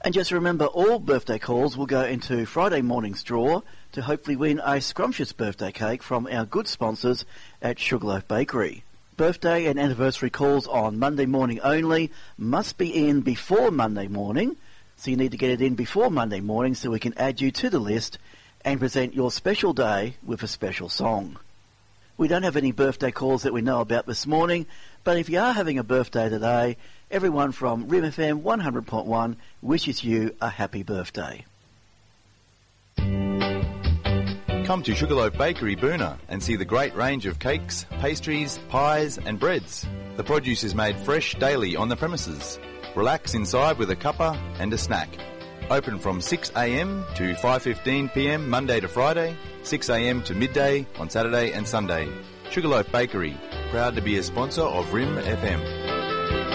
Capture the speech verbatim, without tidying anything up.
And just remember, all birthday calls will go into Friday morning's draw to hopefully win a scrumptious birthday cake from our good sponsors at Sugarloaf Bakery. Birthday and anniversary calls on Monday morning only must be in before Monday morning, so you need to get it in before Monday morning so we can add you to the list and present your special day with a special song. We don't have any birthday calls that we know about this morning, but if you are having a birthday today, everyone from R I M F M one hundred point one wishes you a happy birthday. Come to Sugarloaf Bakery, Boonah, and see the great range of cakes, pastries, pies and breads. The produce is made fresh daily on the premises. Relax inside with a cuppa and a snack. Open from six a m to five fifteen p m Monday to Friday, six a m to midday on Saturday and Sunday. Sugarloaf Bakery, proud to be a sponsor of R I M F M.